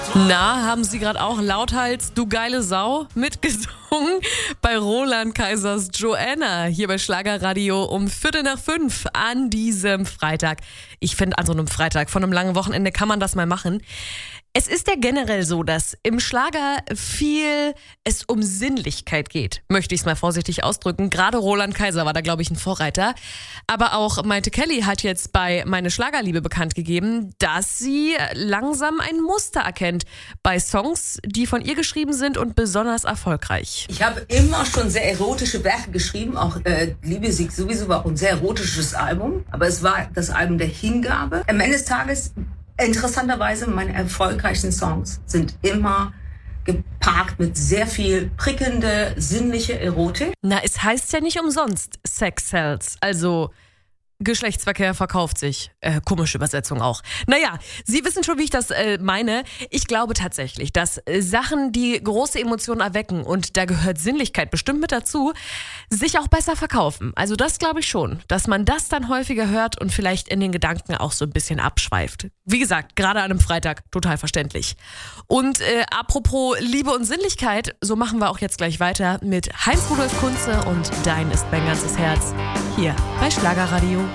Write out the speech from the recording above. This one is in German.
Na, haben Sie gerade auch lauthals Du geile Sau mitgesungen bei Roland Kaisers Joanna hier bei Schlagerradio um 4:45 an diesem Freitag. Ich finde, an so einem Freitag von einem langen Wochenende kann man das mal machen. Es ist ja generell so, dass im Schlager viel es um Sinnlichkeit geht, möchte ich es mal vorsichtig ausdrücken. Gerade Roland Kaiser war da, glaube ich, ein Vorreiter. Aber auch Maite Kelly hat jetzt bei Meine Schlagerliebe bekannt gegeben, dass sie langsam ein Muster erkennt bei Songs, die von ihr geschrieben sind und besonders erfolgreich. Ich habe immer schon sehr erotische Werke geschrieben, auch Liebesieg sowieso war auch ein sehr erotisches Album, aber es war das Album der Hingabe. Am Ende des Tages, interessanterweise, meine erfolgreichsten Songs sind immer gepaart mit sehr viel prickelnde, sinnliche Erotik. Na, es heißt ja nicht umsonst Sex sells, also Geschlechtsverkehr verkauft sich. Komische Übersetzung auch. Naja, Sie wissen schon, wie ich das meine. Ich glaube tatsächlich, dass Sachen, die große Emotionen erwecken, und da gehört Sinnlichkeit bestimmt mit dazu, sich auch besser verkaufen. Also das glaube ich schon, dass man das dann häufiger hört und vielleicht in den Gedanken auch so ein bisschen abschweift. Wie gesagt, gerade an einem Freitag, total verständlich. Und apropos Liebe und Sinnlichkeit, so machen wir auch jetzt gleich weiter mit Heinz Rudolf Kunze und Dein ist mein ganzes Herz hier bei Schlagerradio.